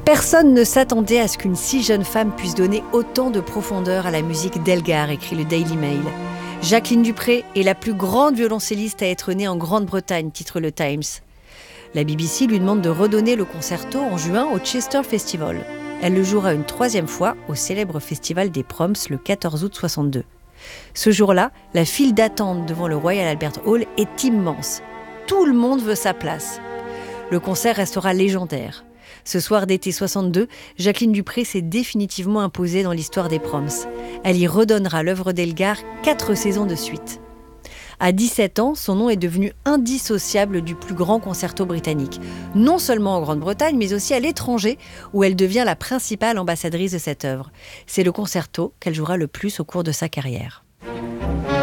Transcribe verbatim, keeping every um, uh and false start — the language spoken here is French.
Personne ne s'attendait à ce qu'une si jeune femme puisse donner autant de profondeur à la musique d'Elgar, écrit le Daily Mail. Jacqueline Dupré est la plus grande violoncelliste à être née en Grande-Bretagne, titre le Times. La B B C lui demande de redonner le concerto en juin au Chester Festival. Elle le jouera une troisième fois au célèbre festival des Proms le quatorze août soixante-deux. Ce jour-là, la file d'attente devant le Royal Albert Hall est immense. Tout le monde veut sa place. Le concert restera légendaire. Ce soir d'été soixante-deux, Jacqueline Dupré s'est définitivement imposée dans l'histoire des Proms. Elle y redonnera l'œuvre d'Elgar quatre saisons de suite. À dix-sept ans, son nom est devenu indissociable du plus grand concerto britannique, non seulement en Grande-Bretagne, mais aussi à l'étranger, où elle devient la principale ambassadrice de cette œuvre. C'est le concerto qu'elle jouera le plus au cours de sa carrière.